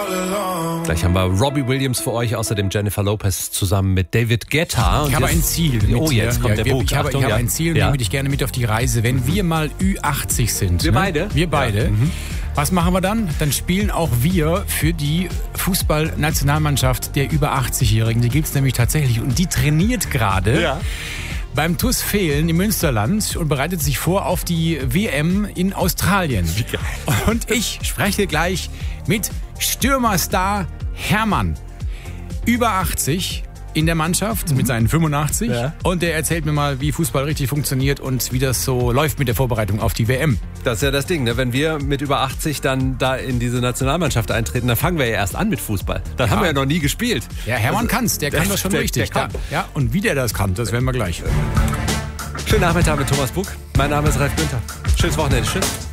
Gleich haben wir Robbie Williams für euch, außerdem Jennifer Lopez zusammen mit David Guetta. Ich habe ein Ziel. Jetzt kommt der Bug. Ich habe ein Ziel und nehme dich gerne mit auf die Reise. Wenn wir mal Ü80 sind. Wir beide? Wir beide. Ja. Was machen wir dann? Dann spielen auch wir für die Fußballnationalmannschaft der über 80-Jährigen. Die gibt es nämlich tatsächlich und die trainiert gerade beim TuS Fehlen im Münsterland und bereitet sich vor auf die WM in Australien. Und ich spreche gleich mit Stürmerstar Hermann. Über 80 in der Mannschaft mit seinen 85 und der erzählt mir mal, wie Fußball richtig funktioniert und wie das so läuft mit der Vorbereitung auf die WM. Das ist ja das Ding, ne? Wenn wir mit über 80 dann da in diese Nationalmannschaft eintreten, dann fangen wir ja erst an mit Fußball. Dann haben wir ja noch nie gespielt. Ja, Hermann kann's, der kann das schon richtig. Der kann. Ja, und wie der das kann, das werden wir gleich. Schönen Nachmittag mit Thomas Bug. Mein Name ist Ralf Günther. Schönes Wochenende. Tschüss.